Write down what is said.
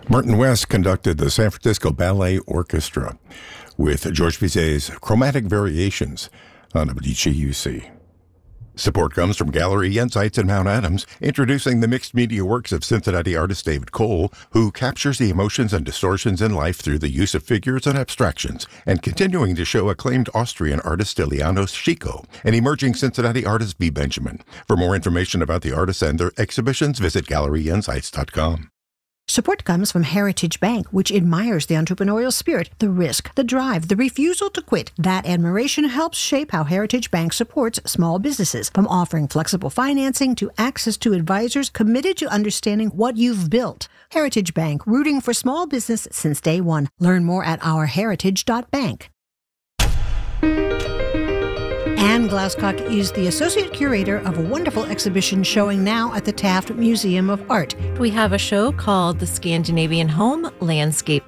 Martin West conducted the San Francisco Ballet Orchestra with Georges Bizet's Chromatic Variations on WGUC. Support comes from Gallery Insights in Mount Adams, introducing the mixed media works of Cincinnati artist David Cole, who captures the emotions and distortions in life through the use of figures and abstractions, and continuing to show acclaimed Austrian artist Ilianos Chico and emerging Cincinnati artist B. Benjamin. For more information about the artists and their exhibitions, visit GalleryInsights.com. Support comes from Heritage Bank, which admires the entrepreneurial spirit, the risk, the drive, the refusal to quit. That admiration helps shape how Heritage Bank supports small businesses, from offering flexible financing to access to advisors committed to understanding what you've built. Heritage Bank, rooting for small business since day one. Learn more at ourheritage.bank. Anne Glasscock is the Associate Curator of a wonderful exhibition showing now at the Taft Museum of Art. We have a show called The Scandinavian Home Landscape